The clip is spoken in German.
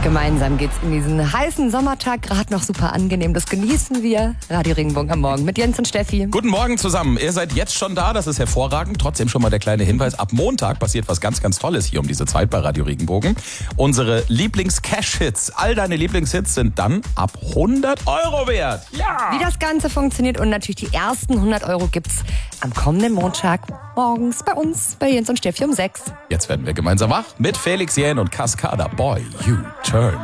Gemeinsam geht's in diesen heißen Sommertag gerade noch super angenehm. Das genießen wir. Radio Regenbogen am Morgen mit Jens und Steffi. Guten Morgen zusammen. Ihr seid jetzt schon da, das ist hervorragend. Trotzdem schon mal der kleine Hinweis. Ab Montag passiert was ganz, ganz Tolles hier um diese Zeit bei Radio Regenbogen. Unsere Lieblings-Cash-Hits, all deine Lieblingshits sind dann ab 100 € wert. Ja! Wie das Ganze funktioniert und natürlich die ersten 100 € gibt's am kommenden Montag morgens bei uns, bei Jens und Steffi um 6. Jetzt werden wir gemeinsam wach mit Felix Jähn und Cascada Boy, You Turn